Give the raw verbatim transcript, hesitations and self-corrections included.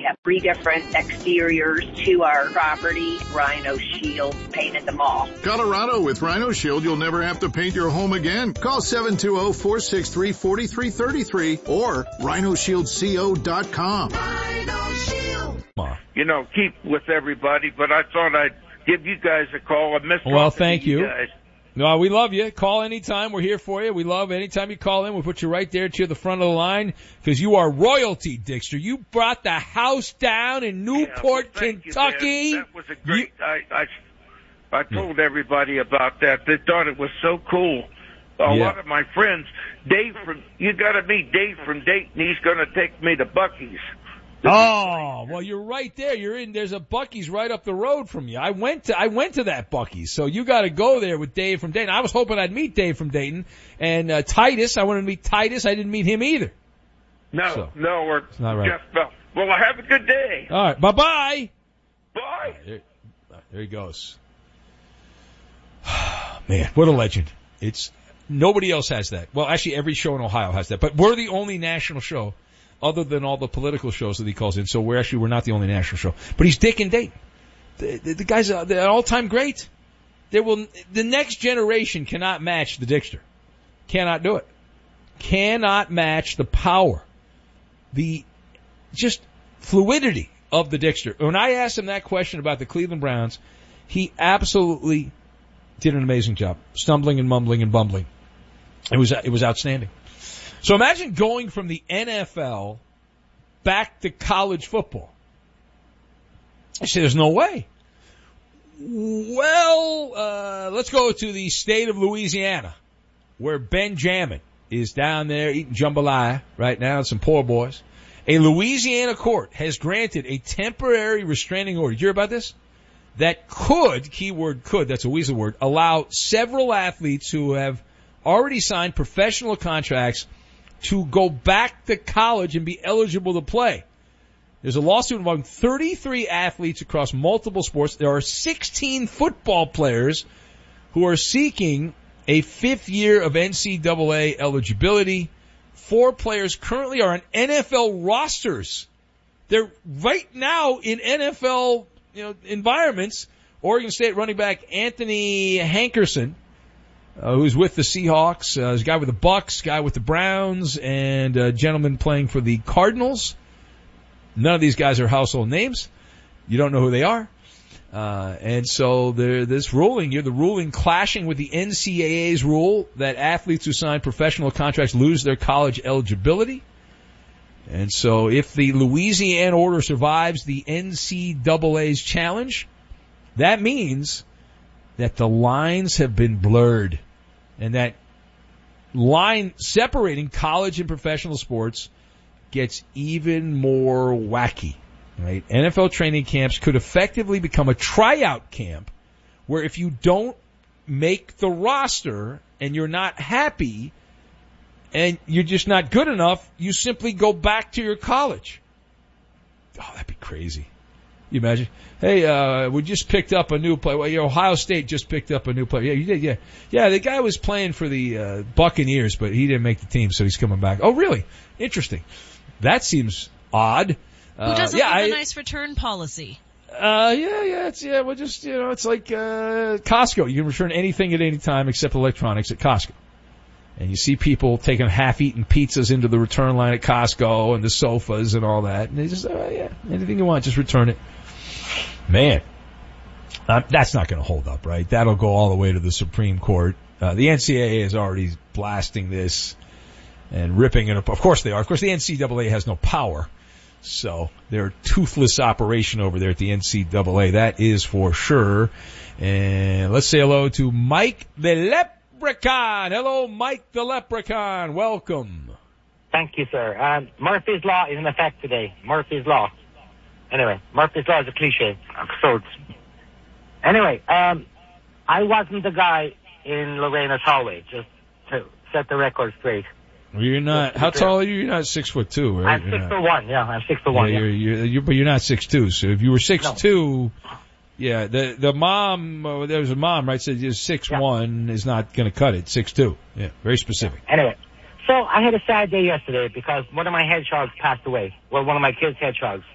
have three different exteriors to our property. Rhino Shield painted them all. Colorado, with Rhino Shield, you'll never have to paint your home again. Call seven two zero, four six three, four three three three or rhino shield co dot com. Rhino Shield. You know, keep with everybody, but I thought I'd give you guys a call. I missed Well, thank you. you guys. No, we love you. Call anytime. We're here for you. We love anytime you call in. We'll put you right there to the front of the line because you are royalty, Dixter. You brought the house down in Newport, yeah, well, Kentucky. You, that was a great. You, I, I I told everybody about that. They thought it was so cool. A yeah. lot of my friends, Dave from you got to meet Dave from Dayton. He's going to take me to Buc-ee's. Oh, well, you're right there. You're in. There's a Buc-ee's right up the road from you. I went to I went to that Buc-ee's, so you got to go there with Dave from Dayton. I was hoping I'd meet Dave from Dayton and uh, Titus. I wanted to meet Titus. I didn't meet him either. No, so, no, we're not right. just well. Well, have a good day. All right, bye bye. Bye. Right, there, there he goes. Man, what a legend! It's nobody else has that. Well, actually, every show in Ohio has that, but we're the only national show. Other than all the political shows that he calls in. So we're actually, we're not the only national show. But he's Dick and Dayton. The, the, the guy's a, the, an all-time great. There will, the next generation cannot match the Dixter. Cannot do it. Cannot match the power. The, just fluidity of the Dixter. When I asked him that question about the Cleveland Browns, he absolutely did an amazing job. Stumbling and mumbling and bumbling. It was, it was outstanding. So imagine going from the N F L back to college football. I say there's no way. Well, uh, let's go to the state of Louisiana, where Benjamin is down there eating jambalaya right now and some poor boys. A Louisiana court has granted a temporary restraining order. Did you hear about this? That could, keyword could, that's a weasel word, allow several athletes who have already signed professional contracts to go back to college and be eligible to play. There's a lawsuit involving thirty-three athletes across multiple sports. There are sixteen football players who are seeking a fifth year of N C double A eligibility. Four players currently are on N F L rosters. They're right now in N F L, you know, environments. Oregon State running back Anthony Hankerson, Uh, who's with the Seahawks, uh, there's a guy with the Bucks, guy with the Browns, and a gentleman playing for the Cardinals. None of these guys are household names. You don't know who they are. Uh, and so there, this ruling here, the ruling clashing with the N C double A's rule that athletes who sign professional contracts lose their college eligibility. And so if the Louisiana order survives the N C double A's challenge, that means that the lines have been blurred. And that line separating college and professional sports gets even more wacky, right? N F L training camps could effectively become a tryout camp where if you don't make the roster and you're not happy and you're just not good enough, you simply go back to your college. Oh, that'd be crazy. You imagine? Hey, uh, we just picked up a new player. Well, Ohio State just picked up a new player. Yeah, you did, yeah. Yeah, the guy was playing for the uh, Buccaneers, but he didn't make the team, so he's coming back. Oh, really? Interesting. That seems odd. Who doesn't uh, yeah, have I, a nice return policy? Uh, yeah, yeah, it's, yeah, well, just, you know, it's like, uh, Costco. You can return anything at any time except electronics at Costco. And you see people taking half-eaten pizzas into the return line at Costco and the sofas and all that. And they just, oh, yeah, anything you want, just return it. Man, uh, that's not going to hold up, right? That'll go all the way to the Supreme Court. Uh, the N C double A is already blasting this and ripping it up. Of course they are. Of course, the N C double A has no power. So they're a toothless operation over there at the N C double A. That is for sure. And let's say hello to Mike the Leprechaun. Hello, Mike the Leprechaun. Welcome. Thank you, sir. Um, Murphy's Law is in effect today. Murphy's Law. Anyway, Murphy's Law is a cliche. Absurd. Anyway, um, I wasn't the guy in Lorena's hallway, just to set the record straight. Well, you're not, how tall are you? You're not six foot two, right? I'm six foot one, yeah, I'm six foot one. Yeah, yeah. You're, you're, you're, but you're not six two, so if you were six two, no. yeah, the, the mom, uh, there was a mom, right, said six one yeah. is not gonna cut it, six two. Yeah, very specific. Anyway, so I had a sad day yesterday because one of my hedgehogs passed away. Well, one of my kids' hedgehogs.